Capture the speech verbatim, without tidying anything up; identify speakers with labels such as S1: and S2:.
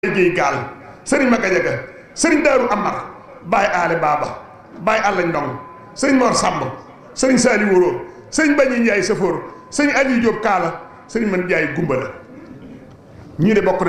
S1: Géey Gaal sëriñ Magajaga sëriñ Daaru Amar Baye Ale Baba Baye Alla Ndong sëriñ Mor Samb sëriñ Saali Woro sëriñ Bañi Njaay Safoor sëriñ Aliou Diop Kaala sëriñ Man Njaay Gumbala ñii de bokk